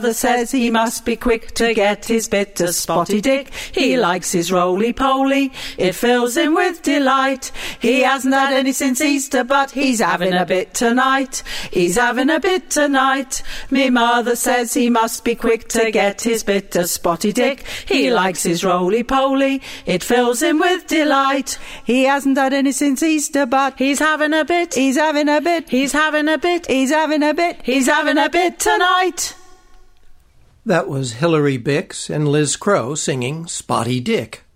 Mother says he must be quick to get his bit of Spotty Dick. He likes his roly-poly, it fills him with delight. He hasn't had any since Easter, but he's having a bit tonight. He's having a bit tonight. Me mother says he must be quick to get his bit of Spotty Dick. He likes his roly-poly, it fills him with delight. He hasn't had any since Easter, but he's having a bit. He's having a bit. He's having a bit. He's having a bit. He's having a bit tonight. That was Hilary Bix and Liz Crow singing Spotty Dick.